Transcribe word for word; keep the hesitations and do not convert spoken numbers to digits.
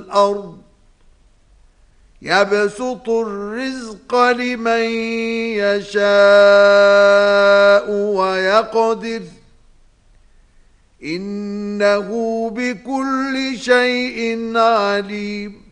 والأرض يبسط الرزق لمن يشاء ويقدر إنه بكل شيء عليم